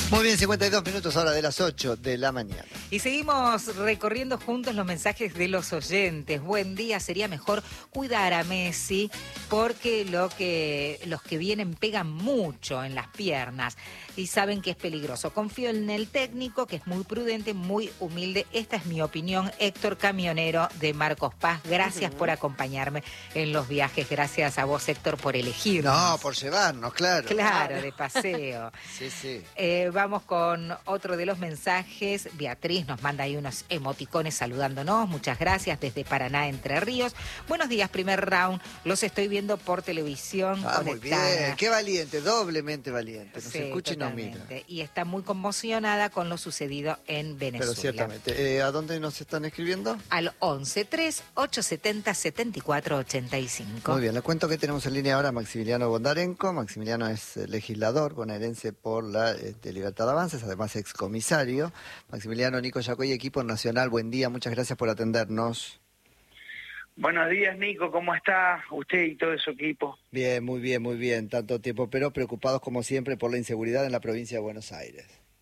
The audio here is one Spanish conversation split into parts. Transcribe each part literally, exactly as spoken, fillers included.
Muy bien, cincuenta y dos minutos ahora de las ocho de la mañana. Y seguimos recorriendo juntos los mensajes de los oyentes. Buen día, sería mejor cuidar a Messi porque lo que, los que vienen pegan mucho en las piernas y saben que es peligroso. Confío en el técnico, que es muy prudente, muy humilde. Esta es mi opinión. Héctor Camionero de Marcos Paz. Gracias uh-huh. por acompañarme en los viajes. Gracias a vos, Héctor, por elegirnos. No, por llevarnos, claro. Claro, de paseo. Sí, sí. Eh, vamos con otro de los mensajes. Beatriz nos manda ahí unos emoticones saludándonos. Muchas gracias desde Paraná, Entre Ríos. Buenos días, primer round. Los estoy viendo por televisión. Ah, muy bien. Qué valiente, doblemente valiente. Nos sí, escucha y nos mira. Y está muy conmocionada con lo sucedido en Venezuela. Pero ciertamente. Eh, ¿A dónde nos están escribiendo? Al once tres ocho setenta setenta y cuatro ochenta y cinco. Muy bien, le cuento que tenemos en línea ahora a Maximiliano Bondarenko. Maximiliano es legislador bonaerense por la este, Libertad Avanza, además excomisario. Maximiliano, Nico Yacoy, equipo nacional, buen día, muchas gracias por atendernos. Buenos días, Nico, ¿cómo está usted y todo su equipo? Bien, muy bien, muy bien, tanto tiempo, pero preocupados como siempre por la inseguridad en la provincia de Buenos Aires.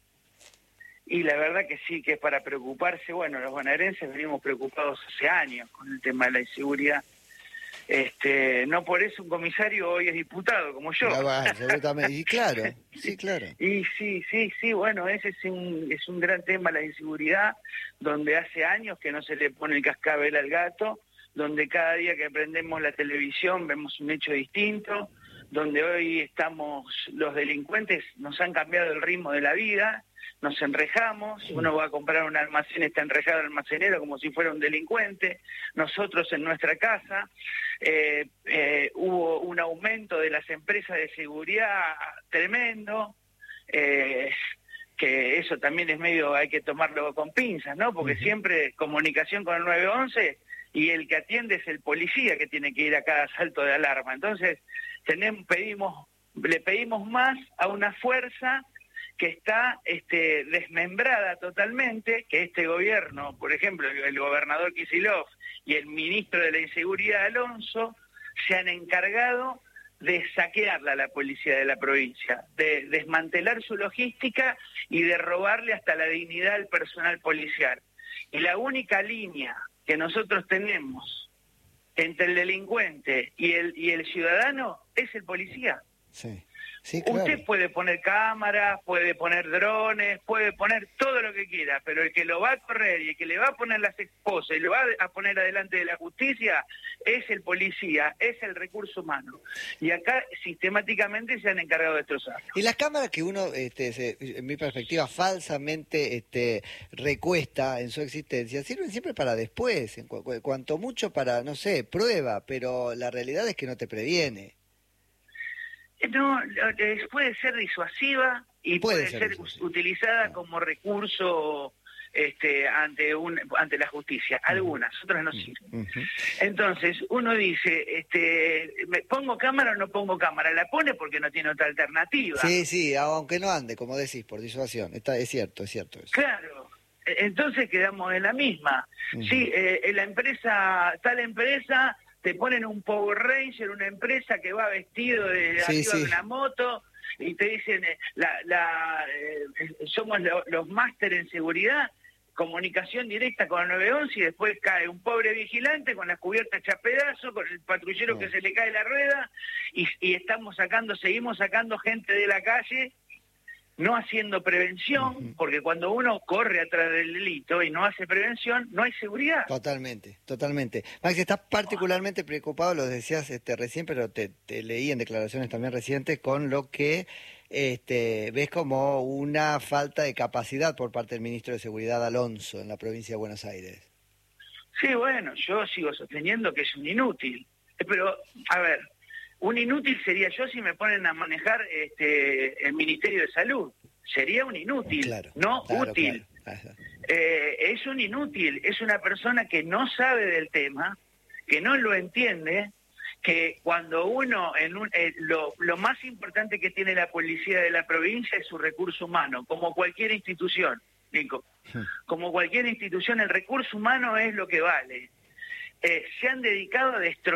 Y la verdad que sí, que es para preocuparse. Bueno, los bonaerenses venimos preocupados hace años con el tema de la inseguridad. Este, no por eso un comisario hoy es diputado, como yo. Ya va, absolutamente. Y claro, sí, claro. Y sí, sí, sí, bueno, ese es un, es un gran tema, la inseguridad, donde hace años que no se le pone el cascabel al gato, donde cada día que prendemos la televisión vemos un hecho distinto, donde hoy estamos, los delincuentes nos han cambiado el ritmo de la vida, nos enrejamos, uno va a comprar un almacén, está enrejado el almacenero como si fuera un delincuente, nosotros en nuestra casa, eh, eh, hubo un aumento de las empresas de seguridad tremendo, eh, que eso también es medio, hay que tomarlo con pinzas, ¿no? Porque uh-huh. siempre comunicación con el nueve once y el que atiende es el policía que tiene que ir a cada salto de alarma. Entonces, tenemos, pedimos, le pedimos más a una fuerza que está este, desmembrada totalmente, que este gobierno, por ejemplo, el gobernador Kicillof y el ministro de la Inseguridad, Alonso, se han encargado de saquearla a la policía de la provincia, de desmantelar su logística y de robarle hasta la dignidad al personal policial. Y la única línea que nosotros tenemos entre el delincuente y el, y el ciudadano es el policía. Sí. Sí, claro. Usted puede poner cámaras, puede poner drones, puede poner todo lo que quiera, pero el que lo va a correr y el que le va a poner las esposas y lo va a poner adelante de la justicia es el policía, es el recurso humano. Y acá sistemáticamente se han encargado de destrozarlo. Y las cámaras que uno, este, se, en mi perspectiva, falsamente este, recuesta en su existencia, sirven siempre para después, en cu cuanto mucho para, no sé, prueba, pero la realidad es que no te previene. No, puede ser disuasiva y puede, puede ser, ser utilizada como recurso este, ante un ante la justicia. Algunas, otras no sirven. Uh-huh. Entonces, uno dice, este, ¿me pongo cámara o no pongo cámara? La pone porque no tiene otra alternativa. Sí, sí, aunque no ande, como decís, por disuasión. Está, es cierto, es cierto eso. Claro. Entonces quedamos en la misma. Uh-huh. Sí, eh, la empresa, tal empresa... te ponen un Power Ranger, una empresa que va vestido de sí, arriba sí. de una moto, y te dicen, eh, la, la, eh, somos lo, los máster en seguridad, comunicación directa con el nueve once, y después cae un pobre vigilante con la cubierta hecha pedazo, con el patrullero no. que se le cae la rueda, y, y estamos sacando, seguimos sacando gente de la calle, no haciendo prevención, uh-huh. porque cuando uno corre atrás del delito y no hace prevención, no hay seguridad. Totalmente, totalmente. Max, estás particularmente preocupado, lo decías este, recién, pero te, te leí en declaraciones también recientes, con lo que este, ves como una falta de capacidad por parte del ministro de Seguridad, Alonso, en la provincia de Buenos Aires. Sí, bueno, yo sigo sosteniendo que es un inútil. Pero, a ver... un inútil sería yo si me ponen a manejar este, el Ministerio de Salud. Sería un inútil, claro, no claro, útil. Claro. Eh, es un inútil, es una persona que no sabe del tema, que no lo entiende, que cuando uno, en un, eh, lo, lo más importante que tiene la policía de la provincia es su recurso humano, como cualquier institución, Nico. Como cualquier institución, el recurso humano es lo que vale. Eh, se han dedicado a destrozar